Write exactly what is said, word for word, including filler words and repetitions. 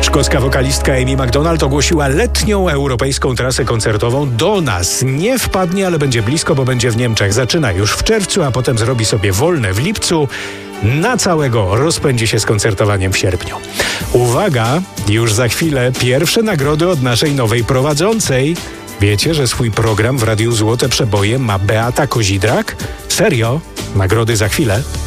Szkocka wokalistka Amy Macdonald ogłosiła letnią europejską trasę koncertową. Do nas nie wpadnie, ale będzie blisko, bo będzie w Niemczech. Zaczyna już w czerwcu, a potem zrobi sobie wolne w lipcu. Na całego rozpędzi się z koncertowaniem w sierpniu. Uwaga, już za chwilę pierwsze nagrody od naszej nowej prowadzącej. Wiecie, że swój program w Radiu Złote Przeboje ma Beata Kozidrak? Serio? Nagrody za chwilę.